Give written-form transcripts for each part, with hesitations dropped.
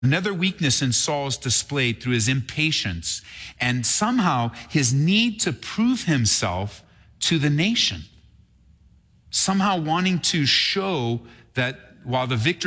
Another weakness in Saul is displayed through his impatience and somehow his need to prove himself to the nation. Somehow wanting to show that while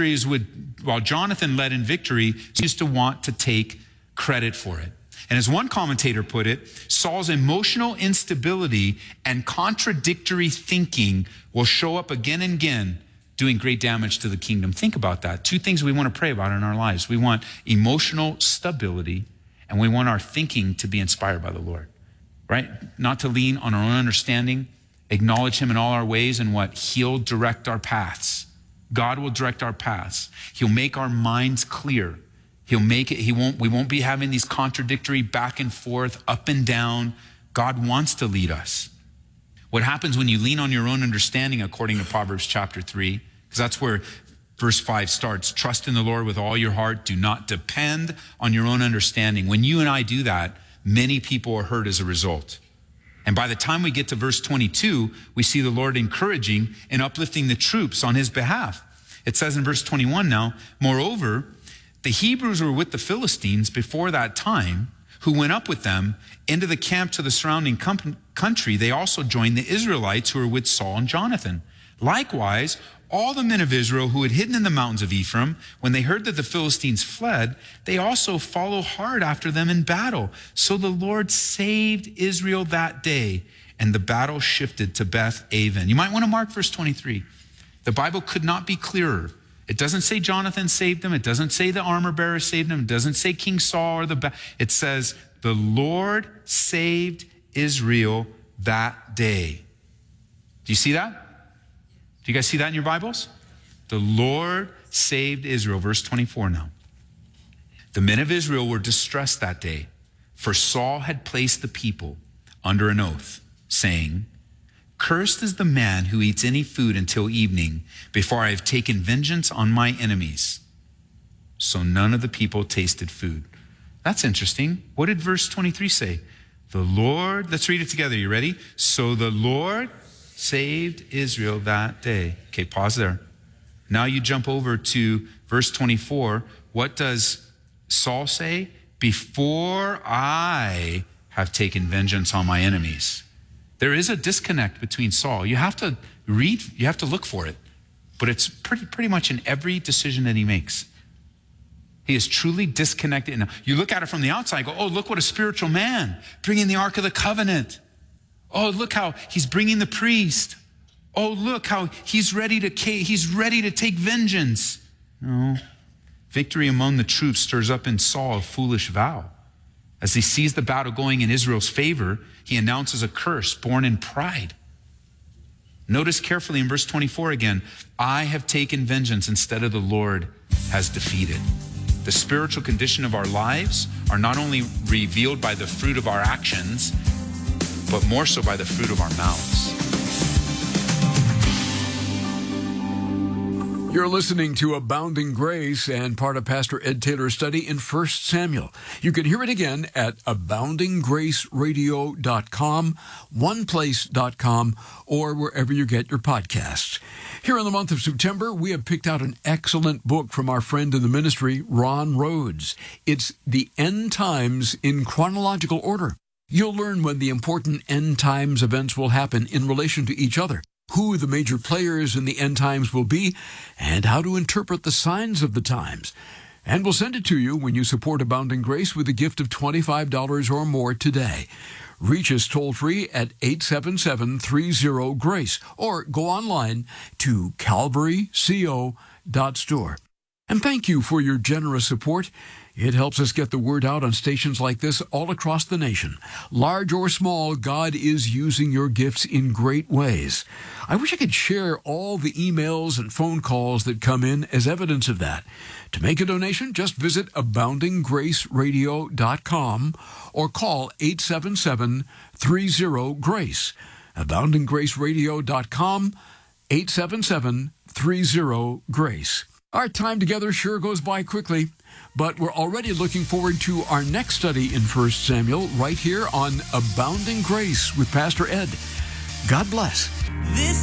Jonathan led in victory, he used to want to take credit for it. And as one commentator put it, Saul's emotional instability and contradictory thinking will show up again and again, doing great damage to the kingdom. Think about that. Two things we want to pray about in our lives. We want emotional stability, and we want our thinking to be inspired by the Lord, right? Not to lean on our own understanding, acknowledge him in all our ways, and what? He'll direct our paths. God will direct our paths. He'll make our minds clear. He'll make it, we won't be having these contradictory back and forth, up and down. God wants to lead us. What happens when you lean on your own understanding, according to Proverbs chapter 3, because that's where verse 5 starts. Trust in the Lord with all your heart. Do not depend on your own understanding. When you and I do that, many people are hurt as a result. And by the time we get to verse 22, we see the Lord encouraging and uplifting the troops on his behalf. It says in verse 21 now, moreover, the Hebrews were with the Philistines before that time, who went up with them into the camp to the surrounding country. They also joined the Israelites who were with Saul and Jonathan. Likewise, all the men of Israel who had hidden in the mountains of Ephraim, when they heard that the Philistines fled, they also followed hard after them in battle. So the Lord saved Israel that day, and the battle shifted to Beth Aven. You might want to mark verse 23. The Bible could not be clearer. It doesn't say Jonathan saved them. It doesn't say the armor bearer saved them. It doesn't say King Saul or it says the Lord saved Israel that day. Do you see that? Do you guys see that in your Bibles? The Lord saved Israel. Verse 24 now. The men of Israel were distressed that day, for Saul had placed the people under an oath, saying, cursed is the man who eats any food until evening, before I have taken vengeance on my enemies. So none of the people tasted food. That's interesting. What did verse 23 say? The Lord, let's read it together. You ready? So the Lord saved Israel that day. Okay, pause there. Now you jump over to verse 24. What does Saul say? Before I have taken vengeance on my enemies. There is a disconnect between Saul. You have to read, you have to look for it. But it's pretty much in every decision that he makes. He is truly disconnected. And you look at it from the outside, go, oh, look what a spiritual man, bringing the Ark of the Covenant. Oh, look how he's bringing the priest. Oh, look how he's ready to take vengeance. No. Victory among the troops stirs up in Saul a foolish vow. As he sees the battle going in Israel's favor, he announces a curse born in pride. Notice carefully in verse 24 again, I have taken vengeance instead of the Lord has defeated. The spiritual condition of our lives are not only revealed by the fruit of our actions, but more so by the fruit of our mouths. You're listening to Abounding Grace and part of Pastor Ed Taylor's study in 1 Samuel. You can hear it again at aboundinggraceradio.com, oneplace.com, or wherever you get your podcasts. Here in the month of September, we have picked out an excellent book from our friend in the ministry, Ron Rhodes. It's The End Times in Chronological Order. You'll learn when the important end times events will happen in relation to each other, who the major players in the end times will be, and how to interpret the signs of the times. And we'll send it to you when you support Abounding Grace with a gift of $25 or more today. Reach us toll-free at 877-30-GRACE or go online to calvaryco.store. And thank you for your generous support. It helps us get the word out on stations like this all across the nation. Large or small, God is using your gifts in great ways. I wish I could share all the emails and phone calls that come in as evidence of that. To make a donation, just visit aboundinggraceradio.com or call 877-30-GRACE. aboundinggraceradio.com, 877-30-GRACE. Our time together sure goes by quickly, but we're already looking forward to our next study in 1 Samuel right here on Abounding Grace with Pastor Ed. God bless. This